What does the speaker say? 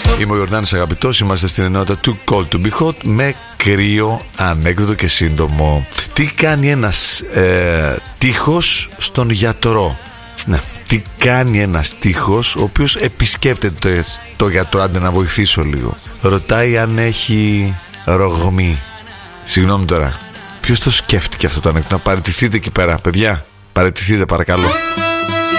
Είμαι ο Ιορδάνης Αγαπητός, είμαστε στην ενότητα του Call to be hot με κρύο, ανέκδοτο και σύντομο. Τι κάνει ένας τείχος στον γιατρό? Ναι, τι κάνει ένας τείχος ο οποίος επισκέπτεται το γιατρό? Άντε να βοηθήσω λίγο. Ρωτάει αν έχει ρογμή. Συγγνώμη τώρα, ποιος το σκέφτηκε αυτό το ανέκδοτο? Να παραιτηθείτε εκεί πέρα, παιδιά. Παραιτηθείτε παρακαλώ.